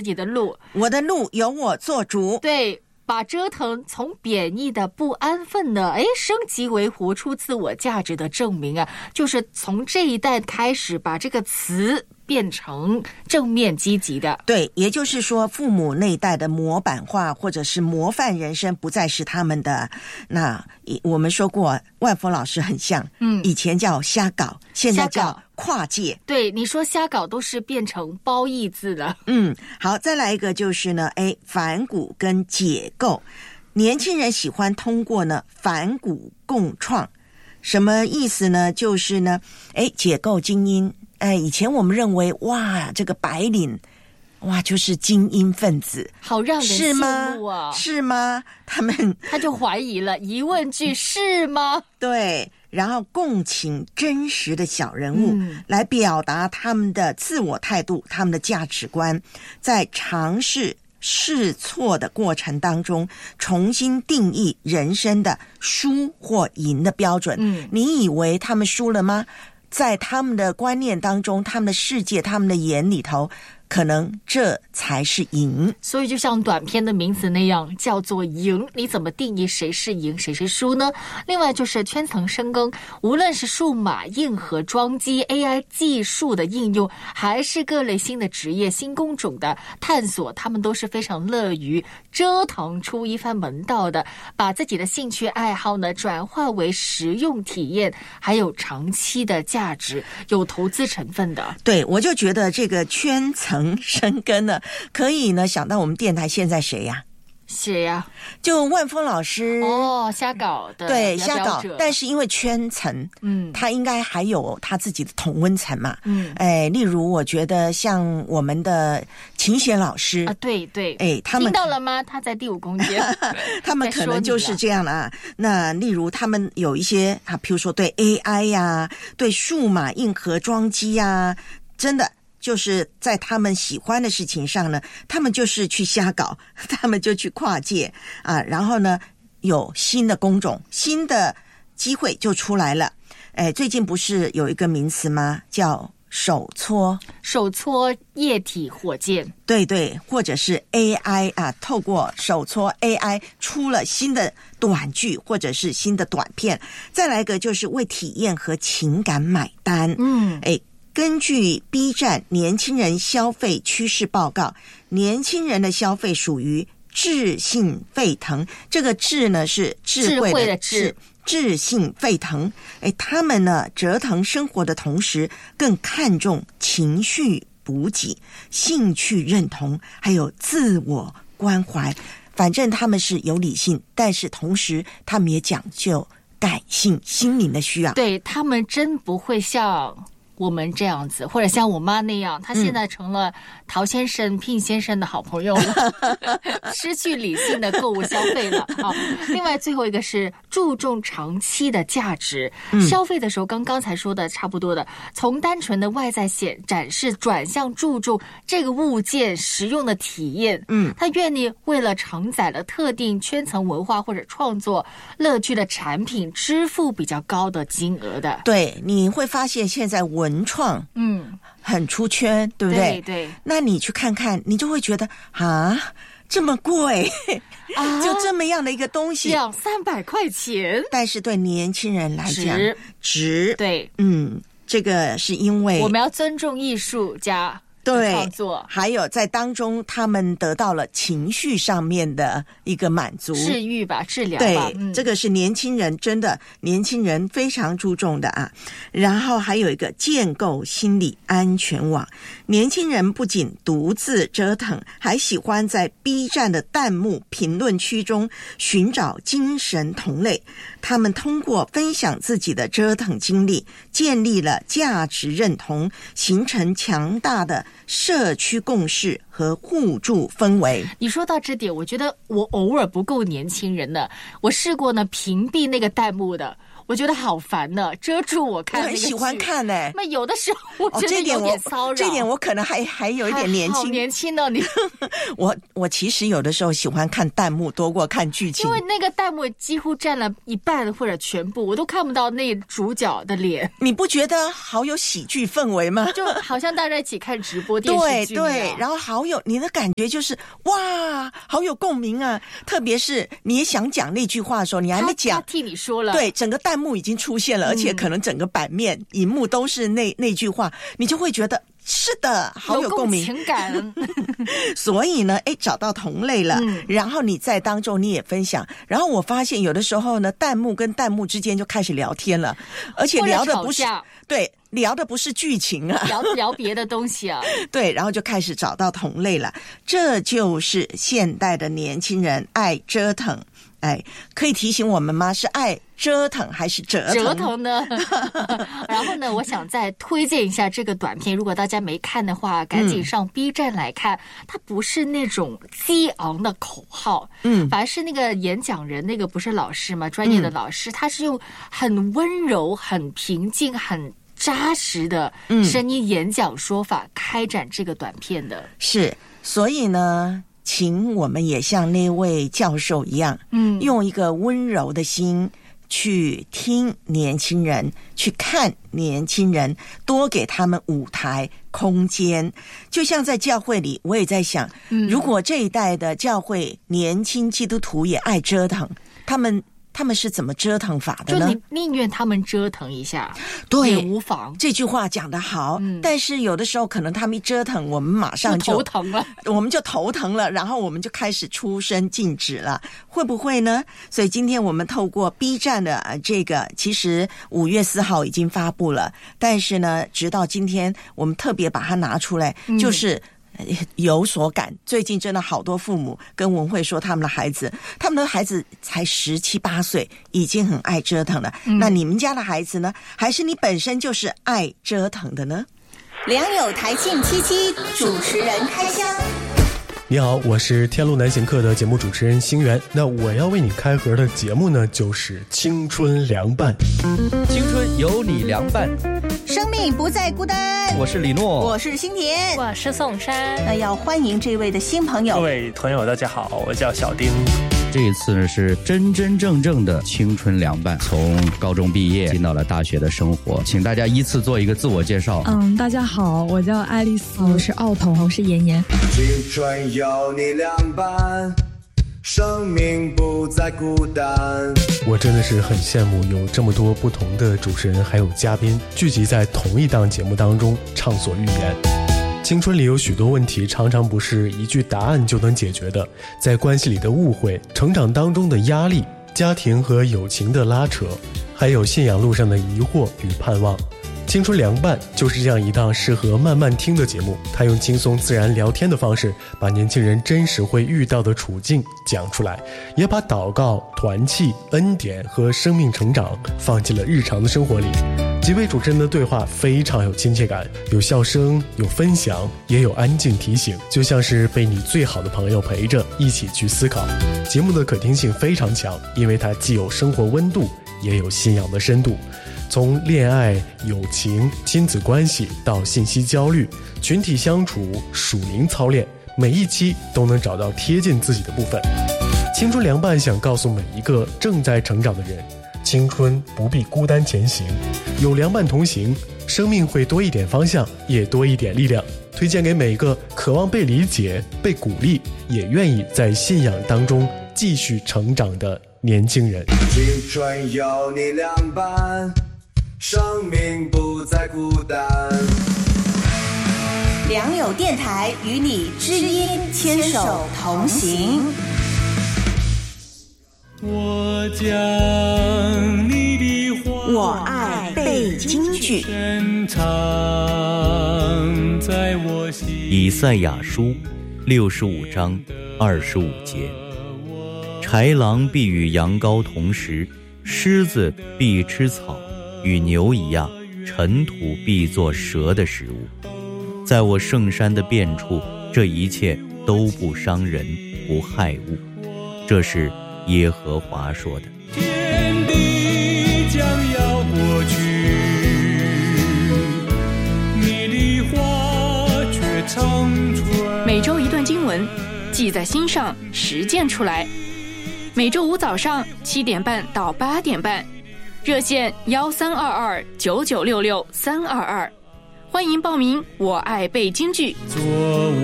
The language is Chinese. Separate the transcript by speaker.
Speaker 1: 己的路，
Speaker 2: 我的路由我做主。
Speaker 1: 对，把折腾从贬义的不安分的升级为活出自我价值的证明啊，就是从这一代开始把这个词变成正面积极的。
Speaker 2: 对，也就是说父母那一代的模板化或者是模范人生不再是他们的。那我们说过万峰老师很像，以前叫瞎搞，现在叫跨界。
Speaker 1: 对，你说瞎搞都是变成褒义字了。
Speaker 2: 好，再来一个就是呢反骨跟解构。年轻人喜欢通过呢反骨共创，什么意思呢？就是呢解构精英。以前我们认为哇，这个白领哇就是精英分子，
Speaker 1: 好让人羡慕啊。
Speaker 2: 是吗？他
Speaker 1: 就怀疑了，疑问句是吗？
Speaker 2: 对，然后共情真实的小人物，来表达他们的自我态度，他们的价值观，在尝试试错的过程当中重新定义人生的输或赢的标准。你以为他们输了吗？在他们的观念当中，他们的世界，他们的眼里头，可能这才是赢。
Speaker 1: 所以就像短片的名字那样，叫做赢。你怎么定义谁是赢谁是输呢？另外就是圈层深耕，无论是数码硬核装机 AI 技术的应用，还是各类新的职业新工种的探索，他们都是非常乐于折腾出一番门道的，把自己的兴趣爱好呢转化为实用体验，还有长期的价值，有投资成分的。
Speaker 2: 对，我就觉得这个圈层深耕呢，可以呢想到我们电台现在谁呀？
Speaker 1: 谁呀？
Speaker 2: 就万峰老师
Speaker 1: 瞎搞的，
Speaker 2: 对，瞎搞。但是因为圈层，他应该还有他自己的同温层嘛，例如我觉得像我们的秦贤老师
Speaker 1: 啊，对，
Speaker 2: 他们
Speaker 1: 听到了吗？他在第5空间，
Speaker 2: 他们可能就是这样啊。那例如他们有一些譬如说对 AI 呀，对数码硬核装机呀，真的。就是在他们喜欢的事情上呢，他们就是去瞎搞，他们就去跨界啊，然后呢有新的工种，新的机会就出来了。最近不是有一个名词吗？叫手搓
Speaker 1: 液体火箭，
Speaker 2: 对，或者是 AI 啊，透过手搓 AI 出了新的短剧或者是新的短片。再来一个就是为体验和情感买单。根据 B 站年轻人消费趋势报告，年轻人的消费属于智性沸腾，这个智呢是智慧的智，智性沸腾。他们呢折腾生活的同时，更看重情绪补给、兴趣认同，还有自我关怀。反正他们是有理性，但是同时他们也讲究感性、心灵的需要。
Speaker 1: 对，他们真不会像我们这样子，或者像我妈那样，她现在成了陶先生、聘先生的好朋友了，失去理性的购物消费了。好，另外最后一个是注重长期的价值，消费的时候，刚才说的差不多的，从单纯的外在展示转向注重这个物件实用的体验。他愿意为了承载了特定圈层文化或者创作乐趣的产品支付比较高的金额的。
Speaker 2: 对，你会发现现在文创很出圈，对不对？
Speaker 1: 对，
Speaker 2: 那你去看看，你就会觉得这么贵就这么样的一个东西
Speaker 1: 200-300块钱，
Speaker 2: 但是对年轻人来讲值。
Speaker 1: 对，
Speaker 2: 这个是因为
Speaker 1: 我们要尊重艺术家的创作，
Speaker 2: 还有在当中他们得到了情绪上面的一个满足，
Speaker 1: 治愈吧，治疗吧。
Speaker 2: 对，这个是年轻人，真的年轻人非常注重的啊。然后还有一个建构心理安全网，年轻人不仅独自折腾，还喜欢在 B 站的弹幕评论区中寻找精神同类。他们通过分享自己的折腾经历，建立了价值认同，形成强大的社区共识和互助氛围。
Speaker 1: 你说到这点，我觉得我偶尔不够年轻人的，我试过呢屏蔽那个弹幕的， 我觉得好烦呢，遮住我看那个剧。
Speaker 2: 我很喜欢看呢。
Speaker 1: 那有的时候我觉得有点骚扰。
Speaker 2: 这点我可能还有一点年轻。
Speaker 1: 好年轻呢你。
Speaker 2: 我其实有的时候喜欢看弹幕多过看剧情，
Speaker 1: 因为那个弹幕几乎占了一半或者全部，我都看不到那主角的脸。
Speaker 2: 你不觉得好有喜剧氛围吗？
Speaker 1: 就好像大家一起看直播电视剧。
Speaker 2: 对，然后好有你的感觉就是哇，好有共鸣啊！特别是你也想讲那句话的时候，你还没讲，
Speaker 1: 他替你说了，
Speaker 2: 对，整个弹幕已经出现了，而且可能整个版面、荧幕都是那句话，你就会觉得是的，好有共鸣，
Speaker 1: 有共情感。
Speaker 2: 所以呢，找到同类了，然后你在当中你也分享，然后我发现有的时候呢，弹幕跟弹幕之间就开始聊天了，而且聊的不是对。聊的不是剧情啊，
Speaker 1: 聊别的东西啊。
Speaker 2: 对，然后就开始找到同类了。这就是现代的年轻人爱折腾。可以提醒我们吗？是爱折腾还是折腾？
Speaker 1: 折腾呢？然后呢，我想再推荐一下这个短片，如果大家没看的话，赶紧上 B 站来看。它不是那种激昂的口号，反而是那个演讲人，那个不是老师吗？专业的老师，他是用很温柔、很平静、很扎实的声音演讲说法开展这个短片的。
Speaker 2: 是，所以呢，请我们也像那位教授一样，用一个温柔的心去听年轻人，去看年轻人，多给他们舞台空间。就像在教会里，我也在想，如果这一代的教会年轻基督徒也爱折腾，他们是怎么折腾法的呢？
Speaker 1: 就你宁愿他们折腾一下，
Speaker 2: 对，
Speaker 1: 也无妨。
Speaker 2: 这句话讲得好，但是有的时候可能他们一折腾，我们马上就
Speaker 1: 头疼了，
Speaker 2: 我们就头疼了，然后我们就开始出声禁止了，会不会呢？所以今天我们透过 B 站的这个，其实5月4号已经发布了，但是呢，直到今天我们特别把它拿出来，就是有所感。最近真的好多父母跟文慧说，他们的孩子才17、18岁，已经很爱折腾了。那你们家的孩子呢？还是你本身就是爱折腾的呢？
Speaker 3: 良友台庆77主持人开箱。
Speaker 4: 你好，我是天路南行客的节目主持人星源。那我要为你开盒的节目呢，就是青春凉拌。
Speaker 5: 青春有你凉拌，
Speaker 3: 生命不再孤单。
Speaker 5: 我是李诺，
Speaker 3: 我是新田，
Speaker 1: 我是宋珊。
Speaker 3: 那要欢迎这位的新朋友。
Speaker 6: 各位朋友大家好，我叫小丁。
Speaker 5: 这一次呢是真真正正的青春凉拌，从高中毕业进到了大学的生活，请大家依次做一个自我介绍。
Speaker 7: 大家好，我叫爱丽丝，我是奥童，我是妍妍。
Speaker 8: 青春有你凉拌，生命不再孤单。
Speaker 4: 我真的是很羡慕有这么多不同的主持人还有嘉宾聚集在同一档节目当中畅所欲言。青春里有许多问题常常不是一句答案就能解决的，在关系里的误会，成长当中的压力，家庭和友情的拉扯，还有信仰路上的疑惑与盼望。青春凉拌就是这样一档适合慢慢听的节目，它用轻松自然聊天的方式，把年轻人真实会遇到的处境讲出来，也把祷告、团契、恩典和生命成长放进了日常的生活里。几位主持人的对话非常有亲切感，有笑声，有分享，也有安静提醒，就像是被你最好的朋友陪着一起去思考。节目的可听性非常强，因为它既有生活温度，也有信仰的深度。从恋爱、友情、亲子关系到信息焦虑、群体相处、属灵操练，每一期都能找到贴近自己的部分。青春凉拌想告诉每一个正在成长的人，青春不必孤单前行，有凉拌同行，生命会多一点方向，也多一点力量。推荐给每个渴望被理解、被鼓励，也愿意在信仰当中继续成长的年轻人。
Speaker 8: 青春有你凉拌，生命不再孤单。
Speaker 3: 良友电台与你知音牵手同行。
Speaker 9: 我将你的话，
Speaker 2: 我爱背京剧。
Speaker 10: 以赛亚书65章25节，豺狼必与羊羔同食，狮子必吃草，与牛一样，尘土必作蛇的食物。在我圣山的遍处，这一切都不伤人，不害物。这是耶和华说的。
Speaker 9: 天地将要过去，你的话却长存。
Speaker 11: 每周一段经文，记在心上，实践出来。每周五早上7点半到8点半，热线13229966-322，欢迎报名。我爱背京剧。